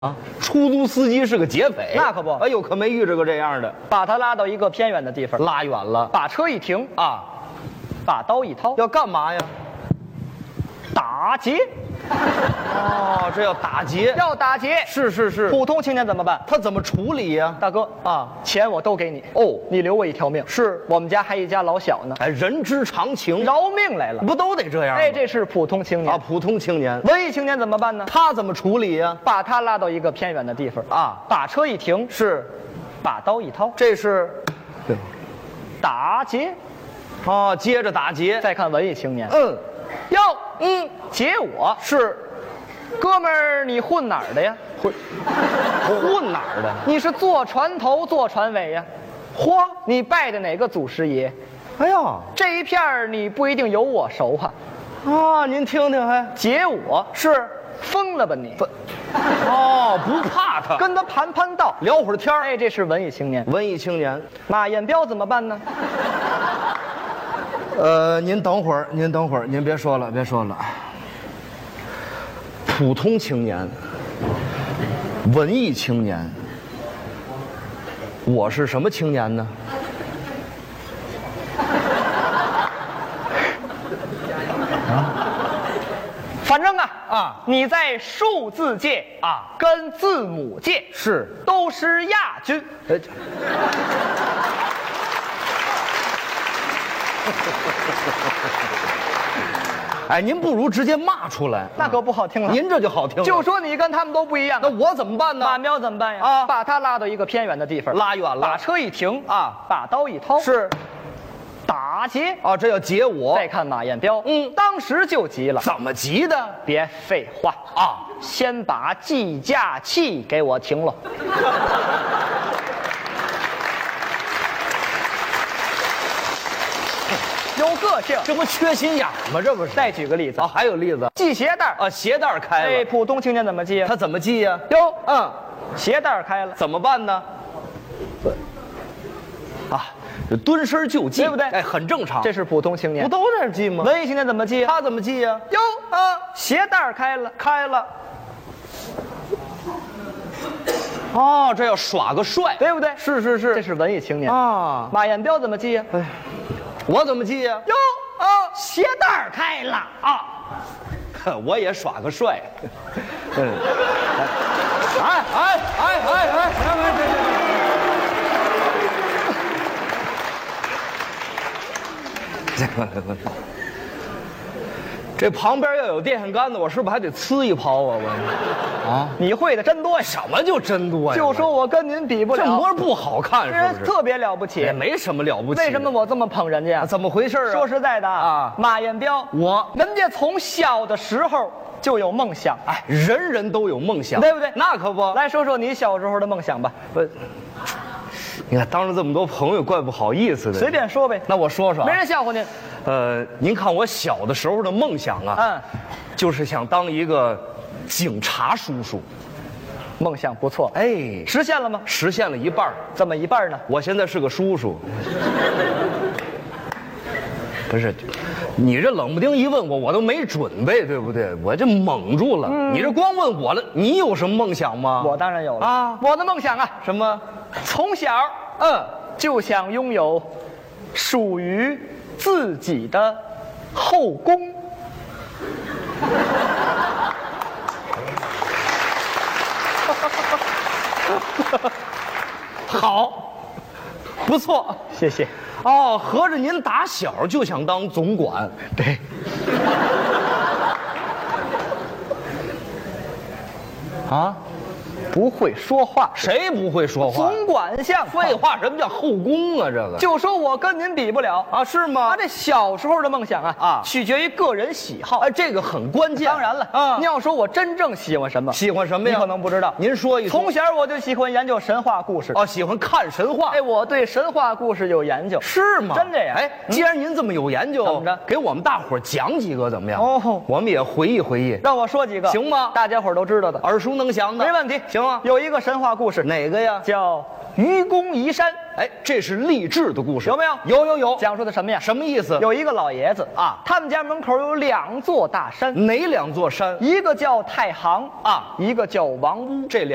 啊，出租司机是个劫匪， 那可不哎呦，可没遇着过这样的， 把他拉到一个偏远的地方， 拉远了把车一停， 啊， 把刀一掏， 要干嘛呀？ 打劫， 哦，这要打劫， 要打劫。 是， 普通青年怎么办？ 他怎么处理呀？ 大哥啊， 钱我都给你哦你留我一条命。 是我们家还一家老小呢， 哎，人之常情， 饶命来了。 不都得这样吗？ 哎，这是普通青年啊，普通青年， 文艺青年怎么办呢？ 他怎么处理呀？ 把他拉到一个偏远的地方啊， 把车一停， 是， 把刀一掏， 这是，对， 打劫。 啊，接着打劫， 再看文艺青年， 哟， 劫我是， 哥们儿，你混哪儿的呀？ 混哪儿的？ 你是坐船头坐船尾呀？嚯，你拜的哪个祖师爷？ 哎呀， 这一片儿你不一定有我熟啊。 啊，您听听，还劫我是， 疯了吧你？ 哦，不怕他， 跟他盘道， 聊会儿天儿。 哎，这是文艺青年。 文艺青年， 马彦彪怎么办呢？ 您等会儿，您别说了。普通青年，文艺青年，我是什么青年呢？ 反正你在数字界跟字母界是都是亚军。 哎，您不如直接骂出来， 那可不好听了。 您这就好听了。 就说你跟他们都不一样， 那我怎么办呢？ 马彪怎么办呀？ 啊， 把他拉到一个偏远的地方， 拉远了， 把车一停把刀一掏， 是打劫啊，这要劫我。 再看马彦彪，当时就急了。 怎么急的？ 别废话先把计价器给我停了。有个性， 这不缺心眼吗？这不是。 再举个例子还有例子， 系鞋带鞋带开了。 哎，普通青年怎么系啊？ 他怎么系呀？ 鞋带开了， 怎么办呢？蹲身就系， 对不对？ 哎，很正常。 这是普通青年， 不都这样系吗？ 文艺青年怎么系？ 他怎么系呀？ 鞋带开了。 哦，这要耍个帅， 对不对？ 是， 这是文艺青年啊。 马彦彪怎么系呀？ 哎，我怎么系呀？ 鞋带开了我也耍个帅。这旁边要有电线杆子，我是不是还得呲一泡啊？ 你会的真多呀！ 什么就真多呀？ 就说我跟您比不了， 这模样不好看，是不是？ 特别了不起， 也没什么了不起。 为什么我这么捧人家？ 怎么回事啊？ 说实在的马彦彪，人家从小的时候就有梦想。 哎，人人都有梦想， 对不对？ 那可不。 来说说你小时候的梦想吧。 不，你看当着这么多朋友，怪不好意思的。 随便说呗。 那我说说， 没人笑话您。 您看我小的时候的梦想就是想当一个警察叔叔。 梦想不错， 哎， 实现了吗？ 实现了一半。 怎么一半呢？ 我现在是个叔叔。不是，你这冷不丁一问我都没准备，对不对？我这懵住了。你这光问我了，你有什么梦想吗？ 我当然有了我的梦想什么？ 从小就想拥有属于自己的后宫。 好，不错， 谢谢。 合着您打小就想当总管？ 对。不会说话， 谁不会说话？ 总管像废话，什么叫后宫啊？这个就说我跟您比不了是吗？ 这小时候的梦想取决于个人喜好， 这个很关键。 当然了你要说我真正喜欢什么？ 喜欢什么呀？ 你可能不知道。 您说一说。 从小我就喜欢研究神话故事。 喜欢看神话。 我对神话故事有研究。 是吗？ 真的呀。 既然您这么有研究， 怎么着？ 给我们大伙儿讲几个怎么样？我们也回忆回忆。 让我说几个行吗？ 大家伙儿都知道的， 耳熟能详的。 没问题。 行啊。 有一个神话故事， 哪个呀？ 叫愚公移山。 这是励志的故事， 有没有？有。讲述的什么呀？ 什么意思？ 有一个老爷子他们家门口有2座大山。 哪2座山？ 一个叫太行一个叫王屋。 这